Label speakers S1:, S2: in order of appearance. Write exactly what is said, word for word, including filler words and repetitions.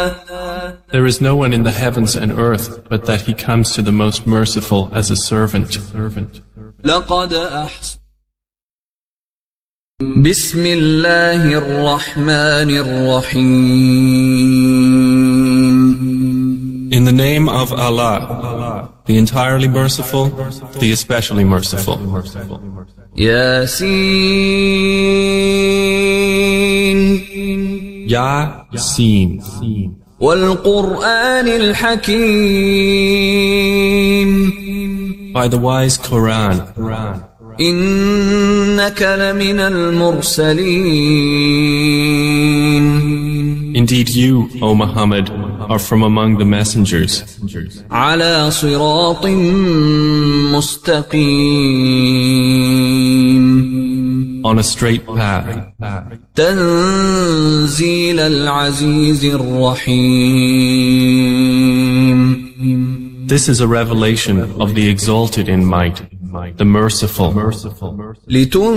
S1: There is no one in the heavens and earth but that he comes to the most merciful as a servant.
S2: لقد أحسن بسم الله الرحمن الرحيم.
S1: In the name of Allah, the entirely merciful, the especially merciful.
S2: Yasin
S1: Yasin
S2: والقرآن الحكيم.
S1: By the wise Quran.
S2: إنك لمن المرسلين.
S1: Indeed you, O Muhammad, are from among the messengers.
S2: على صراط مستقيم.
S1: On a straight path.
S2: تنزيل العزيز الرحيم.
S1: This is a revelation of the exalted in might, the merciful.